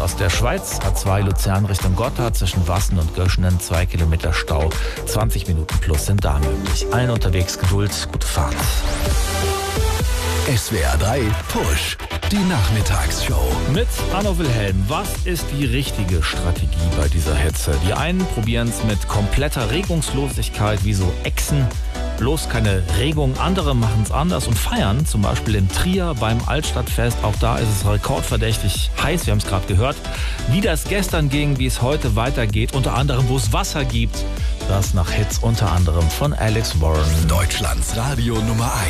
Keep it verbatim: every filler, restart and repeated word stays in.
aus der Schweiz. A zwei Luzern Richtung Gotthard zwischen Wassen und Göschenen. Zwei Kilometer Stau. zwanzig Minuten plus sind da möglich. Allen unterwegs Geduld, gute Fahrt. S W R drei Push, die Nachmittagsshow. Mit Anno Wilhelm. Was ist die richtige Strategie bei dieser Hitze? Die einen probieren es mit kompletter Regungslosigkeit, wie so Echsen. Bloß keine Regung. Andere machen es anders und feiern, zum Beispiel in Trier beim Altstadtfest. Auch da ist es rekordverdächtig heiß, wir haben es gerade gehört. Wie das gestern ging, wie es heute weitergeht, unter anderem, wo es Wasser gibt. Das nach Hits unter anderem von Alex Warren. Deutschlands Radio Nummer eins.